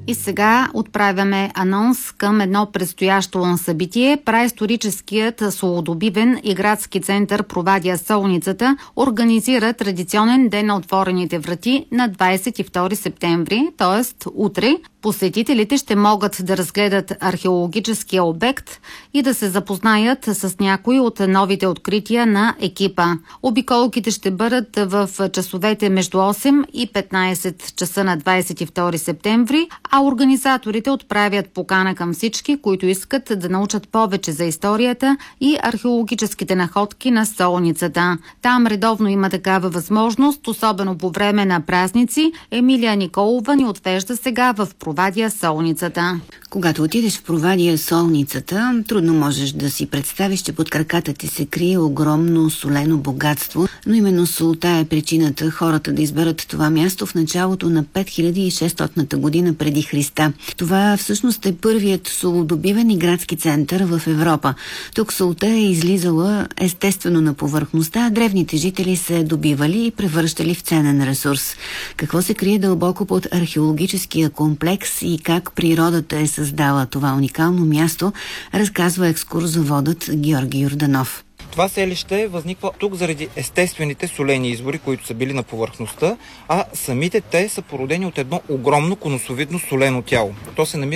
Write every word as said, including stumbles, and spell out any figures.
И сега отправяме анонс към едно предстоящо събитие. Праисторическият солодобивен и градски център Провадия Солницата организира традиционен ден на отворените врати на двадесет и втори септември, т.е. утре. Посетителите ще могат да разгледат археологическия обект и да се запознаят с някои от новите открития на екипа. Обиколките ще бъдат в часовете между осем и петнадесет часа на двадесет и втори септември, а организаторите отправят покана към всички, които искат да научат повече за историята и археологическите находки на Солницата. Там редовно има такава възможност, особено по време на празници. Емилия Николова ни отвежда сега в Провадия Солницата. Когато отидеш в Провадия Солницата, трудно можеш да си представиш, че под краката ти се крие огромно солено богатство, но именно солта е причината хората да изберат това място в началото на пет хиляди и шестстотната година преди Христа. Това всъщност е първият солодобивен и градски център в Европа. Тук солта е излизала естествено на повърхността, а древните жители се добивали и превръщали в ценен ресурс. Какво се крие дълбоко под археологическия комплекс и как природата е създала това уникално място, разказва екскурзоводът Георги Йорданов. Това селище възниква тук заради естествените солени извори, които са били на повърхността, а самите те са породени от едно огромно конусовидно солено тяло. То се намира